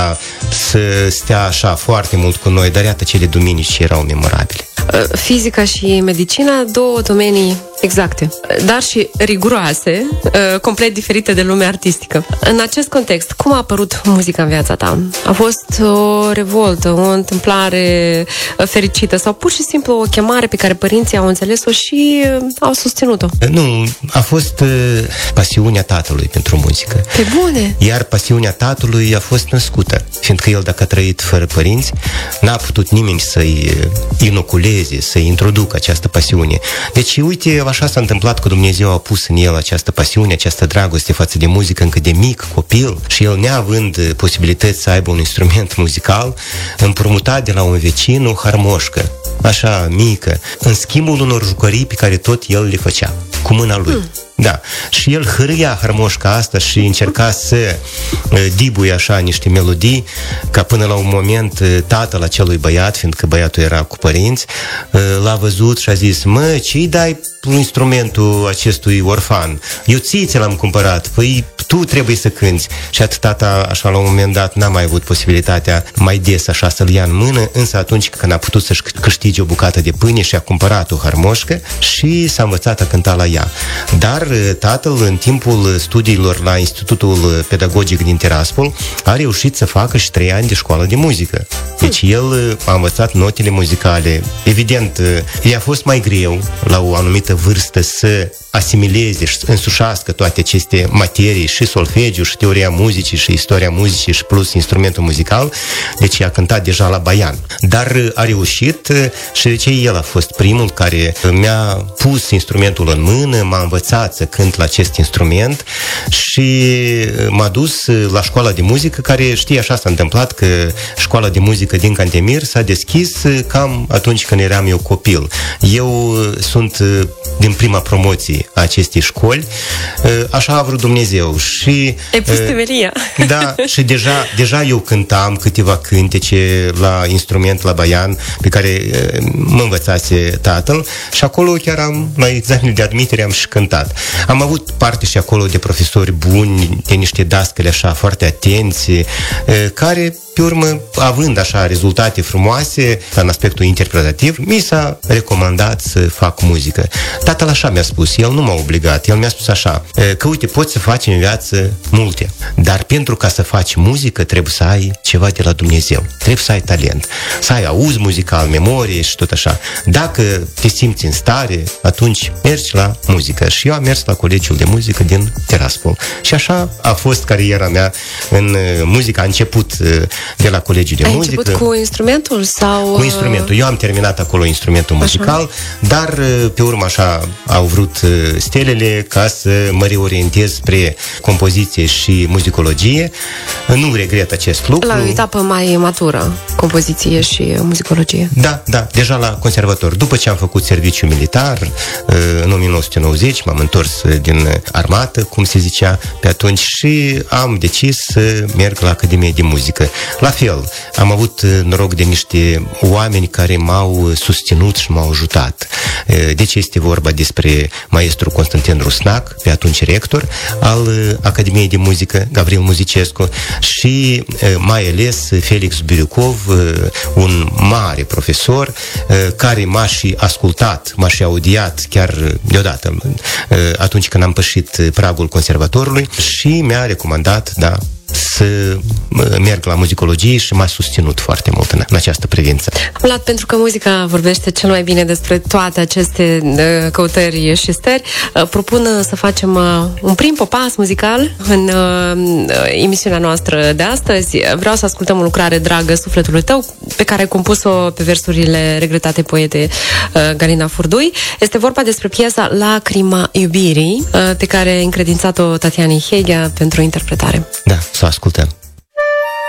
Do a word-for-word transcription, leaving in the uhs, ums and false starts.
să stea așa foarte mult cu noi, dar iată cele duminici erau memorabile. Fizica și medicina, două domenii exacte, dar și riguroase, complet diferite de lumea artistică. În acest context, cum a apărut muzica în viața ta? A fost o revoltă, o întâmplare fericită sau pur și simplu o chemare pe care părinții au înțeles-o și au susținut-o? Nu, a fost pasiunea tatălui pentru muzică. Pe bune! Iar pasiunea tatălui a fost născută, fiindcă el, dacă a trăit fără părinți, n-a putut nimeni să-i inoculeze, să-i introducă această pasiune. Deci, uite, așa s-a întâmplat că Dumnezeu a pus în el această pasiune, această dragoste față de muzică încă de mic, copil, și el, neavând posibilități să aibă un instrument muzical, împrumutat de la un vecin o harmoșcă, așa, mică, în schimbul unor jucării pe care tot el le făcea, cu mâna lui. Hmm. Da. Și el hârâia harmoșca asta și încerca să uh, dibuie așa niște melodii, ca până la un moment uh, tatăl acelui băiat, fiindcă băiatul era cu părinți, uh, l-a văzut și a zis: mă, ce-i dai instrumentul acestui orfan? Eu ție ți l-am cumpărat, păi tu trebuie să cânti. Și atât tata, așa, la un moment dat, n-a mai avut posibilitatea mai des așa să-l ia în mână, însă atunci când a putut să-și câștige o bucată de pâine și a cumpărat o harmoșcă și s-a învățat a cânta la ea. Dar tatăl, în timpul studiilor la Institutul Pedagogic din Tiraspol, a reușit să facă și trei ani de școală de muzică. Deci el a învățat notele muzicale. Evident, i-a fost mai greu la o anumită vârstă să asimileze și însușească toate aceste materii, și solfegiu, și teoria muzicii, și istoria muzicii, și plus instrumentul muzical. Deci a cântat deja la baian. Dar a reușit și de ce el a fost primul care mi-a pus instrumentul în mână, m-a învățat să cânt la acest instrument și m-a dus la școala de muzică, care, știi, așa s-a întâmplat că școala de muzică din Cantemir s-a deschis cam atunci când eram eu copil. Eu sunt din prima promoție a acestei școli, așa a vrut Dumnezeu. Și ai pus temelia. Da, și deja, deja eu cântam câteva cântece la instrument, la baian, pe care mă învățase tatăl, și acolo chiar am, la examenul de admitere, am și cântat. Am avut parte și acolo de profesori buni, de niște dascăli așa foarte atenți, care, pe urmă, având așa rezultate frumoase în aspectul interpretativ, mi s-a recomandat să fac muzică. Tatăl așa mi-a spus, el nu m-a obligat, el mi-a spus așa, că uite, poți să faci în viață multe, dar pentru ca să faci muzică trebuie să ai ceva de la Dumnezeu, trebuie să ai talent, să ai auz muzical, memorie și tot așa. Dacă te simți în stare, atunci mergi la muzică. Și eu am mers la Colegiul de Muzică din Tiraspol. Și așa a fost cariera mea în muzică. A început de la Colegiul de Ai Muzică. Ai început cu instrumentul sau... Cu instrumentul. Eu am terminat acolo instrumentul muzical, așa. Dar pe urmă așa au vrut stelele ca să mă reorientez spre compoziție și muzicologie. Nu regret acest lucru. La o etapă mai matură, compoziție și muzicologie. Da, da, deja la conservator. După ce am făcut serviciu militar, în nouăsprezece nouăzeci m-am întors din armată, cum se zicea pe atunci, și am decis să merg la Academie de Muzică. La fel, am avut noroc de niște oameni care m-au susținut și m-au ajutat. Deci este vorba despre maestru Constantin Rusnac, pe atunci rector al Academiei de Muzică, Gavril Muzicescu, și mai ales Felix Biriucov, un mare profesor care m-a și ascultat, m-a și audiat chiar deodată atunci când am pășit pragul conservatorului și mi-a recomandat, da, să merg la muzicologie și m-a susținut foarte mult în, în această privință. Vlad, pentru că muzica vorbește cel mai bine despre toate aceste uh, căutări și stări, uh, propun uh, să facem uh, un prim popas muzical în uh, emisiunea noastră de astăzi. Vreau să ascultăm o lucrare dragă sufletului tău, pe care ai compus-o pe versurile regretate poete uh, Galina Furdui. Este vorba despre piesa Lacrima iubirii, uh, pe care a încredințat-o Tatiana Hegea pentru interpretare. Da, să ascultăm.